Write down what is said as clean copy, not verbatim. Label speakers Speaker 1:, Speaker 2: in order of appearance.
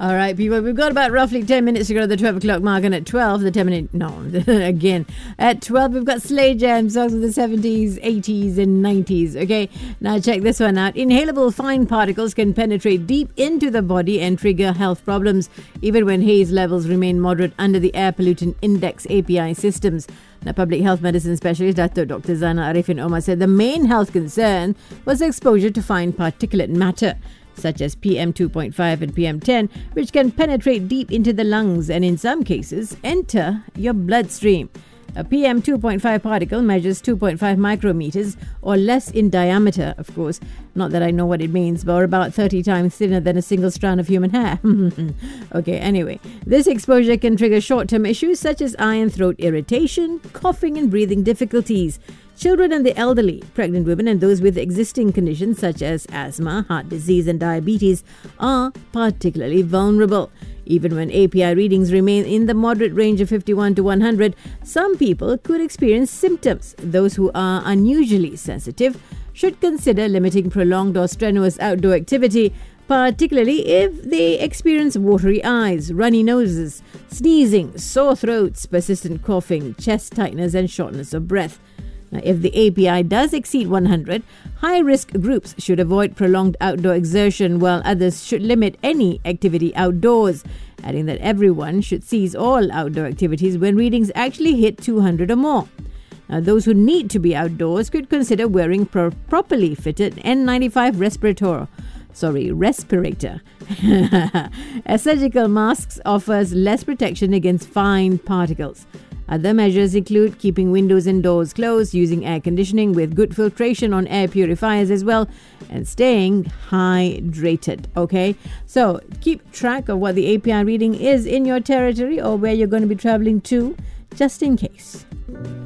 Speaker 1: All right, people, we've got about roughly 10 minutes to go to the 12 o'clock mark, and at 12, again, at 12, we've got Slay Jam, songs of the 70s, 80s, and 90s, okay? Now, check this one out. Inhalable fine particles can penetrate deep into the body and trigger health problems, even when haze levels remain moderate under the Air Pollutant Index API systems. Now, public health medicine specialist Dr. Zana Arifin Omar said the main health concern was exposure to fine particulate matter, such as PM2.5 and PM10, which can penetrate deep into the lungs and in some cases enter your bloodstream. A PM2.5 particle measures 2.5 micrometers or less in diameter, of course. Not that I know what it means, but about 30 times thinner than a single strand of human hair. Okay, anyway. This exposure can trigger short-term issues such as eye and throat irritation, coughing and breathing difficulties. Children and the elderly, pregnant women and those with existing conditions such as asthma, heart disease and diabetes are particularly vulnerable. Even when API readings remain in the moderate range of 51 to 100, some people could experience symptoms. Those who are unusually sensitive should consider limiting prolonged or strenuous outdoor activity, particularly if they experience watery eyes, runny noses, sneezing, sore throats, persistent coughing, chest tightness and shortness of breath. Now, if the API does exceed 100, high-risk groups should avoid prolonged outdoor exertion, while others should limit any activity outdoors, adding that everyone should cease all outdoor activities when readings actually hit 200 or more. Now, those who need to be outdoors could consider wearing properly fitted N95 respirator. As surgical masks offers less protection against fine particles. Other measures include keeping windows and doors closed, using air conditioning with good filtration on air purifiers as well, and staying hydrated, okay? So keep track of what the API reading is in your territory or where you're going to be traveling to, just in case.